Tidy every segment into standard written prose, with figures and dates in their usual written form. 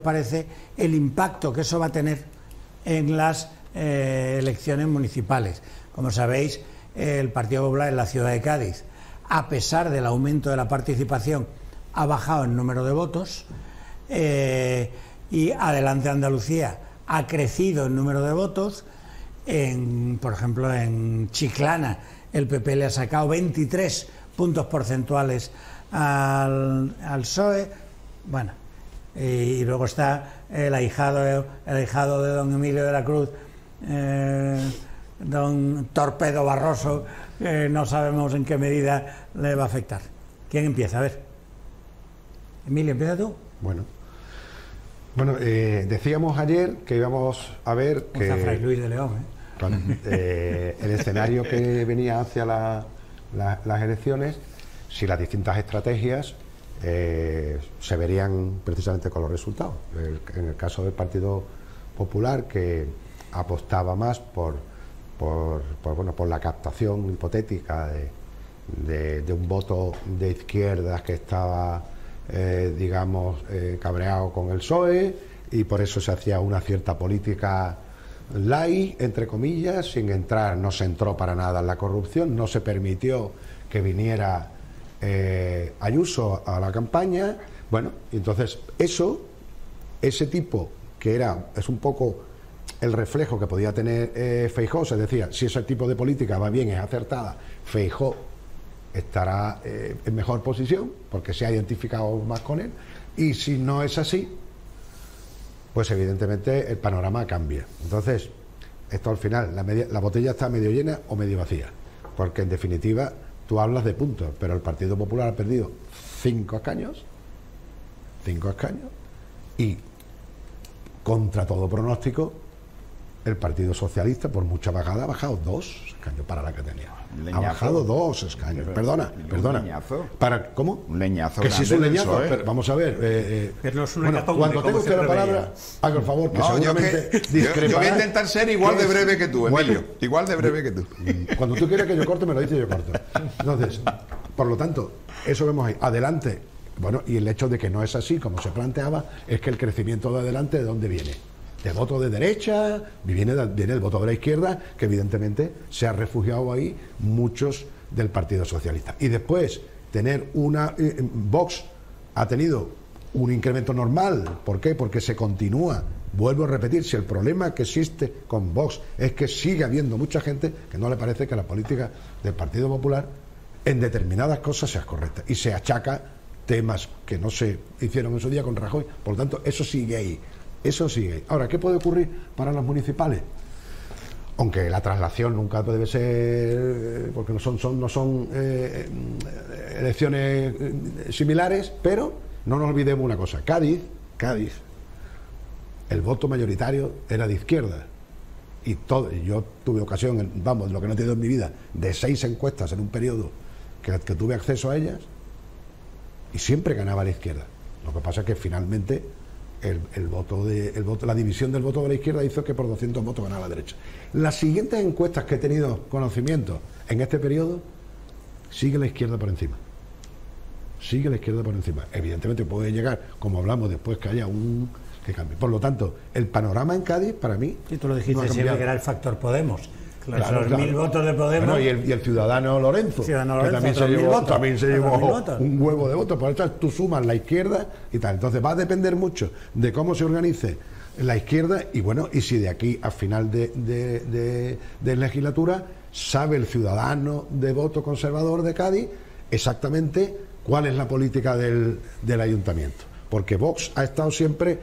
parece el impacto que eso va a tener en las elecciones municipales. Como sabéis, el Partido Popular en la ciudad de Cádiz, a pesar del aumento de la participación, ha bajado el número de votos, y Adelante Andalucía ha crecido el número de votos. Por ejemplo, en Chiclana el PP le ha sacado 23 puntos porcentuales al PSOE. Bueno, y luego está el ahijado de don Emilio de la Cruz, don Torpedo Barroso, que no sabemos en qué medida le va a afectar. ¿Quién empieza? A ver, Emilio, empieza tú. Bueno, decíamos ayer que íbamos a ver que Fray Luis de León, el escenario que venía hacia las elecciones, si las distintas estrategias se verían precisamente con los resultados. En el caso del Partido Popular, que apostaba más por la captación hipotética de un voto de izquierdas que estaba cabreado con el PSOE, y por eso se hacía una cierta política light, entre comillas, no se entró para nada en la corrupción, no se permitió que viniera Ayuso a la campaña. Bueno, entonces ese tipo que es un poco el reflejo que podía tener Feijóo, se decía, si ese tipo de política va bien, es acertada, Feijóo estará en mejor posición porque se ha identificado más con él, y si no es así, pues evidentemente el panorama cambia. Entonces, esto al final, la botella está medio llena o medio vacía, porque en definitiva tú hablas de puntos, pero el Partido Popular ha perdido 5 escaños, y contra todo pronóstico el Partido Socialista, por mucha bajada, ha bajado 2 escaños para la que tenía. Ha bajado 2 escaños. Perdona. Leñazo. ¿Cómo? Un leñazo. Que si es un leñazo. Pero vamos a ver. Cuando tenga usted la palabra, haga el favor, que seguramente discrepará. Yo voy a intentar ser igual de breve que tú, Emilio. Igual de breve que tú. Cuando tú quieras que yo corte, me lo dices y yo corto. Entonces, por lo tanto, eso vemos ahí. Adelante. Bueno, y el hecho de que no es así, como se planteaba, es que el crecimiento de Adelante, ¿de dónde viene? De voto de derecha, viene el voto de la izquierda, que evidentemente se ha refugiado ahí muchos del Partido Socialista. Y después tener Vox ha tenido un incremento normal. ¿Por qué? Porque se continúa. Vuelvo a repetir, si el problema que existe con Vox es que sigue habiendo mucha gente que no le parece que la política del Partido Popular en determinadas cosas sea correcta, y se achaca temas que no se hicieron en su día con Rajoy. Por lo tanto, eso sigue ahí. Eso sigue. Ahora, ¿qué puede ocurrir para las municipales? Aunque la traslación nunca debe ser, porque no son elecciones similares, pero no nos olvidemos una cosa. Cádiz, el voto mayoritario era de izquierda. Y yo tuve ocasión, lo que no he tenido en mi vida, de 6 encuestas en un periodo que tuve acceso a ellas, y siempre ganaba la izquierda. Lo que pasa es que finalmente la división del voto de la izquierda hizo que por 200 votos ganara la derecha. Las siguientes encuestas que he tenido conocimiento en este periodo, sigue la izquierda por encima. Evidentemente puede llegar, como hablamos después, que haya que cambie. Por lo tanto, el panorama en Cádiz, para mí, y tú lo dijiste siempre, que era el factor Podemos. Claro. 1000 votos de Podemos. Bueno, y el ciudadano Lorenzo, que también se llevó un huevo de votos. Por eso tú sumas la izquierda y tal. Entonces va a depender mucho de cómo se organice la izquierda, y bueno, y si de aquí a final de legislatura sabe el ciudadano de voto conservador de Cádiz exactamente cuál es la política del ayuntamiento. Porque Vox ha estado siempre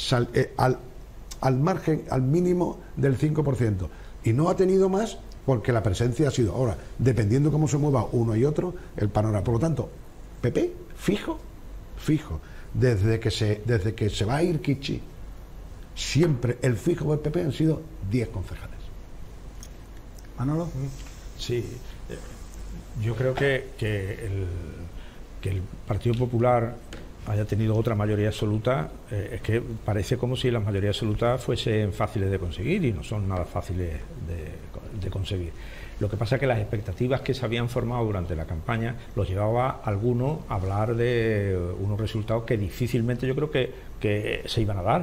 al margen, al mínimo del 5%. Y no ha tenido más porque la presencia ha sido. Ahora, dependiendo cómo se mueva uno y otro, el panorama. Por lo tanto, PP, fijo. Desde que se va a ir Kichi, siempre el fijo del PP han sido 10 concejales. Manolo. Sí, yo creo que el Partido Popular haya tenido otra mayoría absoluta, es que parece como si las mayorías absolutas fuesen fáciles de conseguir, y no son nada fáciles de conseguir. Lo que pasa es que las expectativas que se habían formado durante la campaña los llevaba a algunos a hablar de unos resultados que difícilmente yo creo que se iban a dar.